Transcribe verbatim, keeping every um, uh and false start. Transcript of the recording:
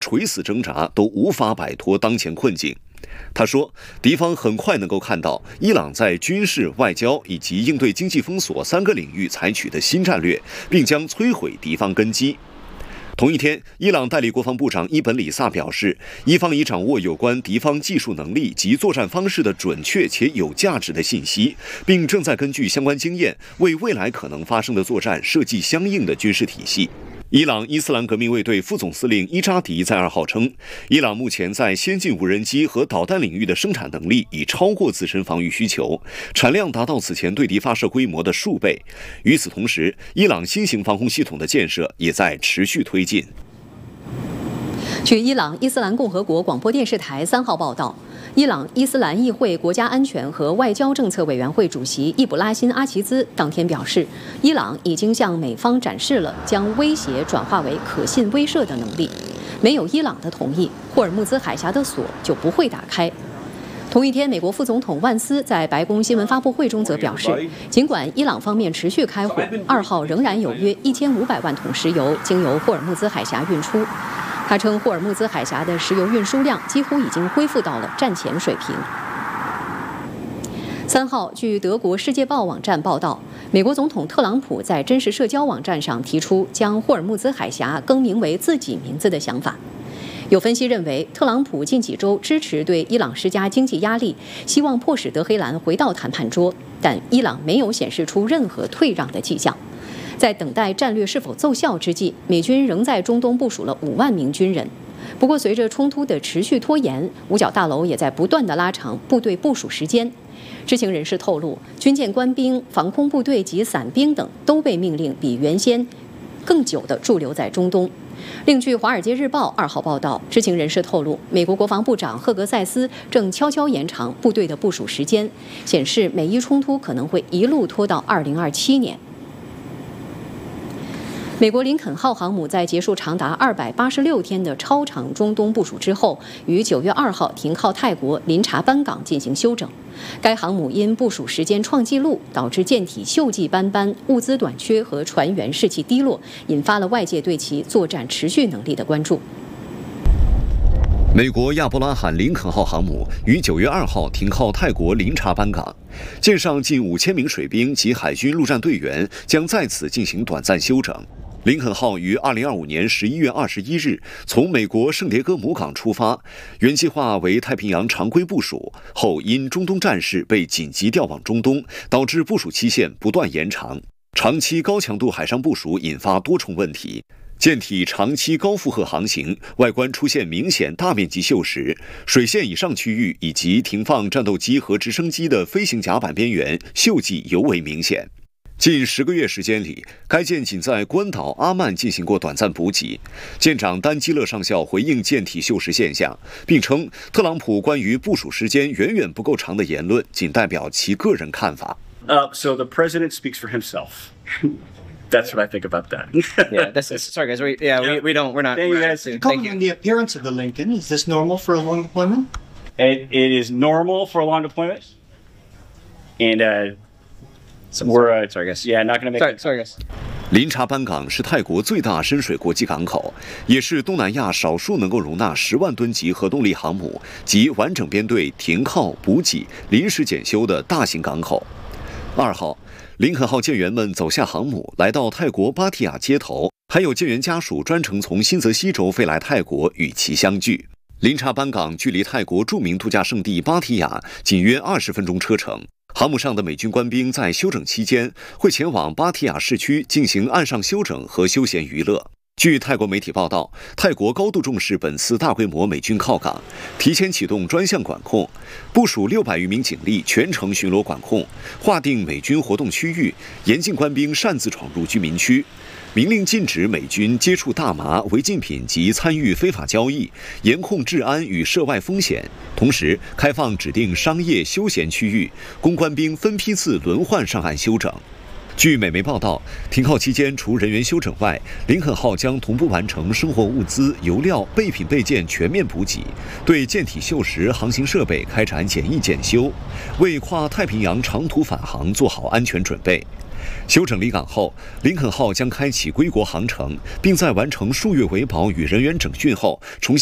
垂死挣扎都无法摆脱当前困境。他说，敌方很快能够看到伊朗在军事、外交以及应对经济封锁三个领域采取的新战略，并将摧毁敌方根基。同一天，伊朗代理国防部长伊本里萨表示，伊方已掌握有关敌方技术能力及作战方式的准确且有价值的信息，并正在根据相关经验，为未来可能发生的作战设计相应的军事体系。伊朗伊斯兰革命卫队副总司令伊扎迪在二号称，伊朗目前在先进无人机和导弹领域的生产能力已超过自身防御需求，产量达到此前对敌发射规模的数倍。与此同时，伊朗新型防空系统的建设也在持续推进。 据伊朗伊斯兰共和国广播电视台三号报道，伊朗伊斯兰议会国家安全和外交政策委员会主席易卜拉欣·阿齐兹当天表示，伊朗已经向美方展示了将威胁转化为可信威慑的能力。没有伊朗的同意，霍尔木兹海峡的锁就不会打开。同一天，美国副总统万斯在白宫新闻发布会中则表示，尽管伊朗方面持续开火，二号仍然有约一千五百万桶石油经由霍尔木兹海峡运出。他称，霍尔木兹海峡的石油运输量几乎已经恢复到了战前水平。三号，据德国《世界报》网站报道，美国总统特朗普在真实社交网站上提出将霍尔木兹海峡更名为自己名字的想法。有分析认为，特朗普近几周支持对伊朗施加经济压力，希望迫使德黑兰回到谈判桌，但伊朗没有显示出任何退让的迹象。在等待战略是否奏效之际，美军仍在中东部署了五万名军人。不过，随着冲突的持续拖延，五角大楼也在不断地拉长部队部署时间。知情人士透露，军舰官兵、防空部队及伞兵等都被命令比原先更久地驻留在中东。另据《华尔街日报》二号报道，知情人士透露，美国国防部长赫格塞斯正悄悄延长部队的部署时间，显示美伊冲突可能会一路拖到二零二七年。美国林肯号航母在结束长达二百八十六天的超长中东部署之后，于九月二号停靠泰国林察班港进行休整。该航母因部署时间创纪录，导致舰体锈迹斑斑、物资短缺和船员士气低落，引发了外界对其作战持续能力的关注。 美国亚伯拉罕·林肯号航母于九月二号停靠泰国林察班港，舰上近五千名水兵及海军陆战队员将在此进行短暂休整。林肯号于二零二五年十一月二十一日从美国圣迭戈母港出发，原计划为太平洋常规部署，后因中东战事被紧急调往中东，导致部署期限不断延长。长期高强度海上部署引发多重问题，舰体长期高负荷航行，外观出现明显大面积锈蚀，水线以上区域以及停放战斗机和直升机的飞行甲板边缘锈迹尤为明显。近十个月时间里，该舰仅在关岛阿曼进行过短暂补给。舰长丹基勒上校回应舰体锈蚀现象，并称特朗普关于部署时间远远不够长的言论仅代表其个人看法。 Uh, so the president speaks for himself. That's what I think about that. yeah, this is sorry guys. We yeah, we, we don't we're not. Thank you we're guys. Thank you. On the appearance of the Lincoln, is this normal for a long deployment? It, it is normal for a long deployment, and uh, we're uh, sorry guys. Yeah, not going to make. Sorry, it. sorry guys. 林察班港是泰国最大深水国际港口，也是东南亚少数能够容纳十万吨级核动力航母及完整编队停靠、补给、临时检修的大型港口。二号，林肯号舰员们走下航母，来到泰国芭提雅街头，还有舰员家属专程从新泽西州飞来泰国与其相聚。林察班港距离泰国著名度假胜地芭提雅仅约二十分钟车程。航母上的美军官兵在休整期间会前往芭提雅市区进行岸上休整和休闲娱乐。据泰国媒体报道，泰国高度重视本次大规模美军靠港，提前启动专项管控，部署六百余名警力全程巡逻管控，划定美军活动区域，严禁官兵擅自闯入居民区。明令禁止美军接触大麻、违禁品及参与非法交易，严控治安与涉外风险。同时，开放指定商业休闲区域，供官兵分批次轮换上岸休整。据美媒报道，停靠期间除人员休整外，林肯号将同步完成生活物资、油料、备品备件全面补给，对舰体锈蚀航行设备开展简易检修，为跨太平洋长途返航做好安全准备。 休整离港后，林肯号将开启归国航程，并在完成数月维保与人员整训后重新